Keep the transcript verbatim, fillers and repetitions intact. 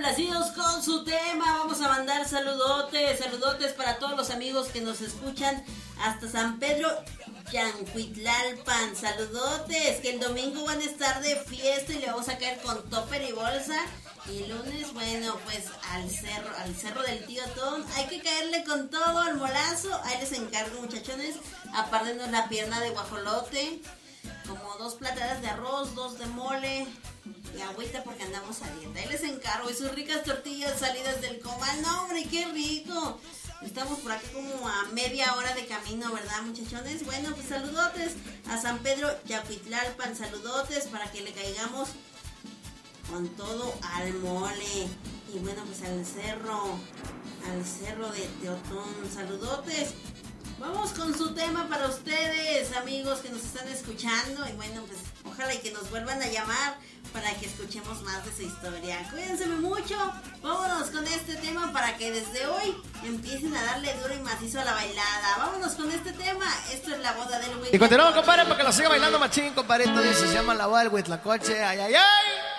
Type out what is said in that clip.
complacidos con su tema. Vamos a mandar saludotes, saludotes para todos los amigos que nos escuchan hasta San Pedro Yancuitlalpan. Saludotes, que el domingo van a estar de fiesta y le vamos a caer con topper y bolsa. Y el lunes, bueno, pues al cerro, al cerro del tío Tom. Hay que caerle con todo al molazo. Ahí les encargo, muchachones, apártenos la pierna de guajolote, como dos platadas de arroz, dos de mole y agüita porque andamos a dieta. Ahí les encargo, y sus ricas tortillas salidas del comal. No, hombre, qué rico. Estamos por aquí como a media hora de camino, ¿verdad, muchachones? Bueno, pues saludotes a San Pedro Yancuitlalpan, saludotes para que le caigamos con todo al mole. Y bueno, pues al cerro, al cerro de Teotón, saludotes. Vamos con su tema para ustedes, amigos que nos están escuchando. Y bueno, pues ojalá y que nos vuelvan a llamar para que escuchemos más de su historia. Cuídense mucho. Vámonos con este tema para que desde hoy empiecen a darle duro y macizo a la bailada. Vámonos con este tema. Esto es La Boda del Huitlacoche. Y continuamos, compadre, para que lo siga bailando machín, compadre. Esto se llama La Boda del Huitlacoche. Ay, ay, ay.